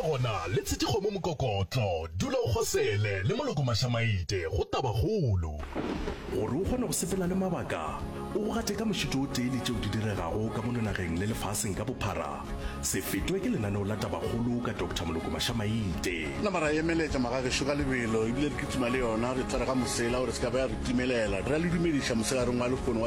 gona le tshetse mo mokokotlo dula o khosele le moloko mashamaite go tabagolo gore o kgone go sepela le mabaka o gate ka mošito o tee le tšeo di diregago ka mononageng le lefaseng ka bophara se fetwe ke lenaneo la tabagolo ka dr moloko mashamaite nna mara emeletša magagešo ka lebelo ebile re kitima le yona re tsare ga mosela gore se ka ba ya re timelela re a le dumediša mosegareng wa lekgono